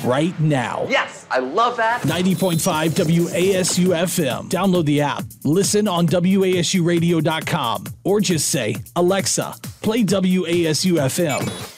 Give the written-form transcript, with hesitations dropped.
right now. Yes, I love that. 90.5 WASU FM. Download the app. Listen on WASUradio.com. Or just say, Alexa, play WASU FM.